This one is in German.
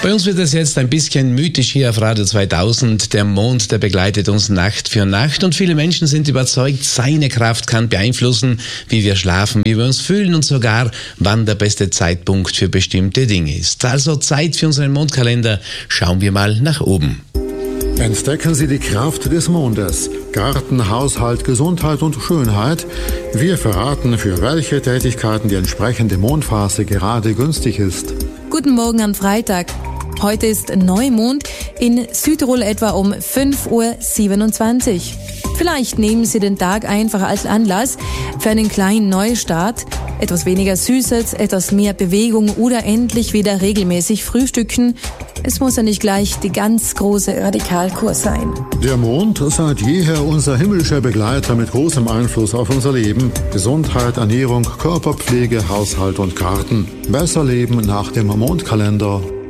Bei uns wird es jetzt ein bisschen mythisch hier auf Radio 2000. Der Mond, der begleitet uns Nacht für Nacht und viele Menschen sind überzeugt, seine Kraft kann beeinflussen, wie wir schlafen, wie wir uns fühlen und sogar, wann der beste Zeitpunkt für bestimmte Dinge ist. Also Zeit für unseren Mondkalender. Schauen wir mal nach oben. Entdecken Sie die Kraft des Mondes. Garten, Haushalt, Gesundheit und Schönheit. Wir verraten, für welche Tätigkeiten die entsprechende Mondphase gerade günstig ist. Guten Morgen am Freitag. Heute ist Neumond, in Südtirol etwa um 5:27 Uhr. Vielleicht nehmen Sie den Tag einfach als Anlass für einen kleinen Neustart. Etwas weniger Süßes, etwas mehr Bewegung oder endlich wieder regelmäßig frühstücken. Es muss ja nicht gleich die ganz große Radikalkur sein. Der Mond, seit jeher unser himmlischer Begleiter mit großem Einfluss auf unser Leben. Gesundheit, Ernährung, Körperpflege, Haushalt und Garten. Besser leben nach dem Mondkalender.